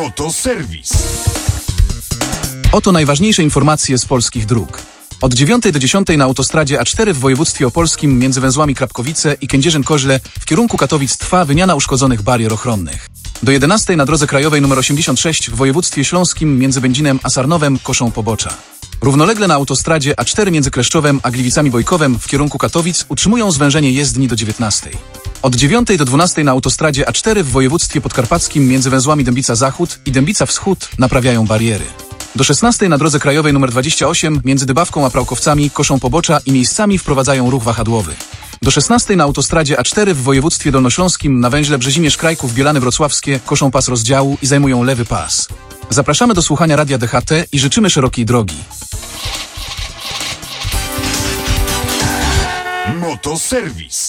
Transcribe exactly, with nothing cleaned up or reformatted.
Motoserwis. Oto najważniejsze informacje z polskich dróg. Od dziewiątej do dziesiątej na autostradzie A cztery w województwie opolskim między węzłami Krapkowice i Kędzierzyn-Koźle w kierunku Katowic trwa wymiana uszkodzonych barier ochronnych. Do jedenastej na drodze krajowej nr osiemdziesiąt sześć w województwie śląskim między Będzinem a Sarnowem koszą pobocza. Równolegle na autostradzie A cztery między Kleszczowem a Gliwicami-Bojkowem w kierunku Katowic utrzymują zwężenie jezdni do dziewiętnastej. Od dziewiątej do dwunastej na autostradzie A cztery w województwie podkarpackim między węzłami Dębica Zachód i Dębica Wschód naprawiają bariery. Do szesnastej na drodze krajowej nr dwadzieścia osiem między Dybawką a Prałkowcami koszą pobocza i miejscami wprowadzają ruch wahadłowy. Do szesnastej na autostradzie A cztery w województwie dolnośląskim na węźle Brzezimierz-Krajków-Bielany Wrocławskie koszą pas rozdziału i zajmują lewy pas. Zapraszamy do słuchania Radia D H T i życzymy szerokiej drogi. Motoserwis.